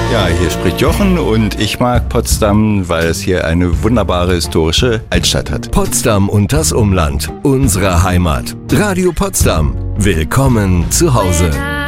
Ja, hier spricht Jochen und ich mag Potsdam, weil es hier eine wunderbare historische Altstadt hat. Potsdam und das Umland, unsere Heimat. Radio Potsdam. Willkommen zu Hause.